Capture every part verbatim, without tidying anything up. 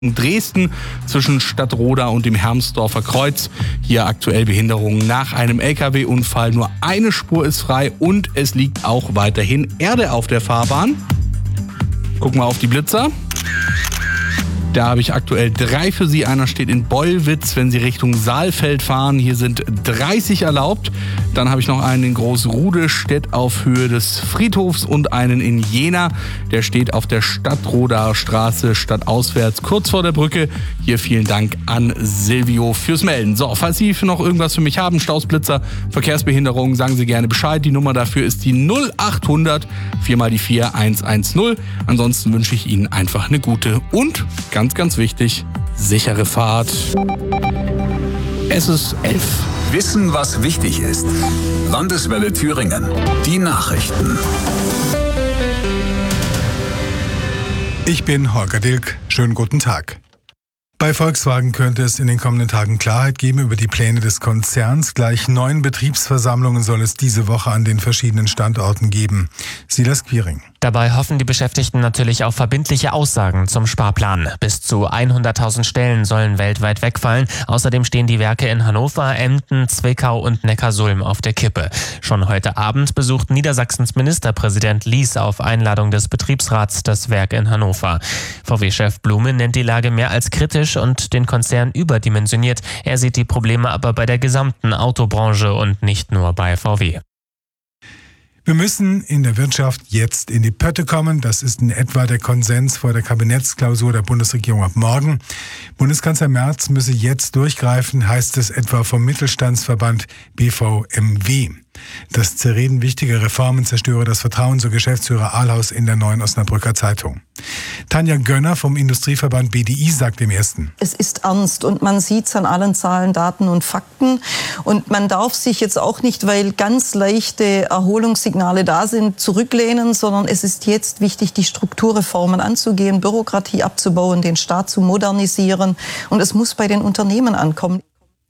Dresden zwischen Stadtroda und dem Hermsdorfer Kreuz. Hier aktuell Behinderungen nach einem L K W-Unfall. Nur eine Spur ist frei und es liegt auch weiterhin Erde auf der Fahrbahn. Gucken wir auf die Blitzer. Da habe ich aktuell drei für Sie. Einer steht in Beulwitz, wenn Sie Richtung Saalfeld fahren. Hier sind dreißig erlaubt. Dann habe ich noch einen in Großrudestädt auf Höhe des Friedhofs und einen in Jena. Der steht auf der Stadtrodaer Straße stadtauswärts kurz vor der Brücke. Hier vielen Dank an Silvio fürs Melden. So, falls Sie noch irgendwas für mich haben, Staus, Blitzer, Verkehrsbehinderung, sagen Sie gerne Bescheid. Die Nummer dafür ist die null achthundert vier mal die vier eins eins null. Ansonsten wünsche ich Ihnen einfach eine gute und ganz, ganz wichtig, sichere Fahrt. Es ist elf. Wissen, was wichtig ist. Landeswelle Thüringen. Die Nachrichten. Ich bin Holger Dilk. Schönen guten Tag. Bei Volkswagen könnte es in den kommenden Tagen Klarheit geben über die Pläne des Konzerns. Gleich neun Betriebsversammlungen soll es diese Woche an den verschiedenen Standorten geben. Silas Quiring. Dabei hoffen die Beschäftigten natürlich auf verbindliche Aussagen zum Sparplan. Bis zu hunderttausend Stellen sollen weltweit wegfallen. Außerdem stehen die Werke in Hannover, Emden, Zwickau und Neckarsulm auf der Kippe. Schon heute Abend besucht Niedersachsens Ministerpräsident Lies auf Einladung des Betriebsrats das Werk in Hannover. V W-Chef Blume nennt die Lage mehr als kritisch und den Konzern überdimensioniert. Er sieht die Probleme aber bei der gesamten Autobranche und nicht nur bei V W. Wir müssen in der Wirtschaft jetzt in die Pötte kommen. Das ist in etwa der Konsens vor der Kabinettsklausur der Bundesregierung ab morgen. Bundeskanzler Merz müsse jetzt durchgreifen, heißt es etwa vom Mittelstandsverband B V M W. Das Zerreden wichtiger Reformen zerstöre das Vertrauen, so Geschäftsführer Ahlhaus in der Neuen Osnabrücker Zeitung. Tanja Gönner vom Industrieverband B D I sagt im Ersten: Es ist ernst und man sieht es an allen Zahlen, Daten und Fakten. Und man darf sich jetzt auch nicht, weil ganz leichte Erholungssignale da sind, zurücklehnen, sondern es ist jetzt wichtig, die Strukturreformen anzugehen, Bürokratie abzubauen, den Staat zu modernisieren. Und es muss bei den Unternehmen ankommen.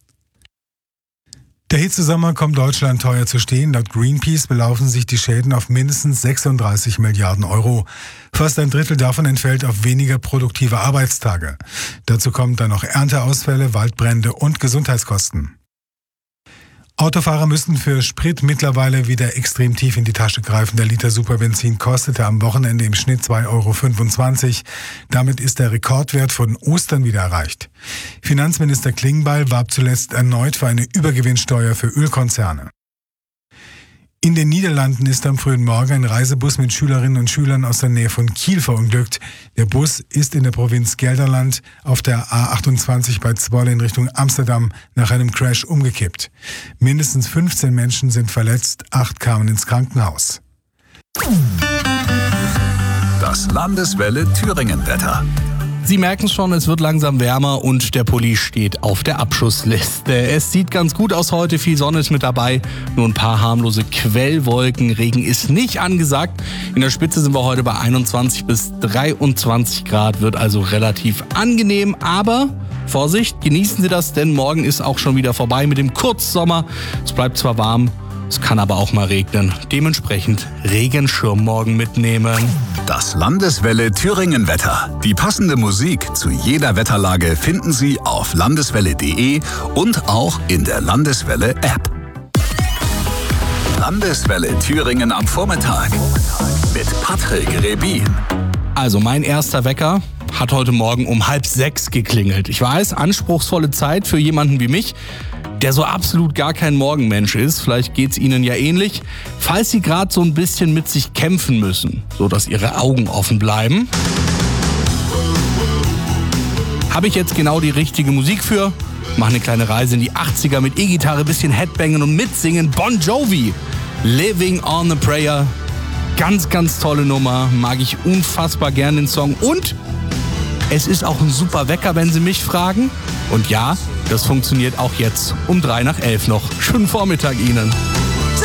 Der Hitzesommer kommt Deutschland teuer zu stehen. Laut Greenpeace belaufen sich die Schäden auf mindestens sechsunddreißig Milliarden Euro. Fast ein Drittel davon entfällt auf weniger produktive Arbeitstage. Dazu kommen dann noch Ernteausfälle, Waldbrände und Gesundheitskosten. Autofahrer müssten für Sprit mittlerweile wieder extrem tief in die Tasche greifen. Der Liter Superbenzin kostete am Wochenende im Schnitt zwei Euro fünfundzwanzig. Damit ist der Rekordwert von Ostern wieder erreicht. Finanzminister Klingbeil warb zuletzt erneut für eine Übergewinnsteuer für Ölkonzerne. In den Niederlanden ist am frühen Morgen ein Reisebus mit Schülerinnen und Schülern aus der Nähe von Kiel verunglückt. Der Bus ist in der Provinz Gelderland auf der A achtundzwanzig bei Zwolle in Richtung Amsterdam nach einem Crash umgekippt. Mindestens fünfzehn Menschen sind verletzt, acht kamen ins Krankenhaus. Das Landeswelle Thüringen-Wetter. Sie merken schon, es wird langsam wärmer und der Pulli steht auf der Abschussliste. Es sieht ganz gut aus heute, viel Sonne ist mit dabei, nur ein paar harmlose Quellwolken. Regen ist nicht angesagt. In der Spitze sind wir heute bei einundzwanzig bis dreiundzwanzig Grad, wird also relativ angenehm, aber Vorsicht, genießen Sie das, denn morgen ist auch schon wieder vorbei mit dem Kurzsommer. Es bleibt zwar warm, es kann aber auch mal regnen. Dementsprechend Regenschirm morgen mitnehmen. Das Landeswelle Thüringen-Wetter. Die passende Musik zu jeder Wetterlage finden Sie auf landeswelle punkt de und auch in der Landeswelle-App. Landeswelle Thüringen am Vormittag mit Patrick Rebin. Also mein erster Wecker hat heute Morgen um halb sechs geklingelt. Ich weiß, anspruchsvolle Zeit für jemanden wie mich, der so absolut gar kein Morgenmensch ist. Vielleicht geht's Ihnen ja ähnlich. Falls Sie gerade so ein bisschen mit sich kämpfen müssen, sodass Ihre Augen offen bleiben, habe ich jetzt genau die richtige Musik für. Mache eine kleine Reise in die achtziger mit E-Gitarre, bisschen Headbangen und mitsingen. Bon Jovi, Living on a Prayer. Ganz, ganz tolle Nummer. Mag ich unfassbar gern den Song. Und es ist auch ein super Wecker, wenn Sie mich fragen. Und ja, das funktioniert auch jetzt um drei nach elf noch. Schönen Vormittag Ihnen.